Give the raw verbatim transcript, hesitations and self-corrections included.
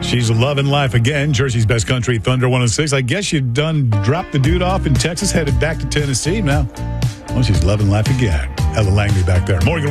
She's loving life again. Jersey's best country, Thunder one oh six. I guess you done dropped the dude off in Texas, headed back to Tennessee now. Well, she's loving life again. Ella Langley back there. Morgan.